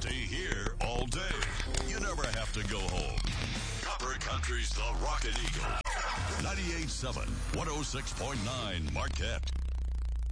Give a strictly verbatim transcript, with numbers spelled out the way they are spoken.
Stay here all day. You never have to go home. Copper Country's The Rockin' Eagle. ninety-eight point seven, one oh six point nine Marquette.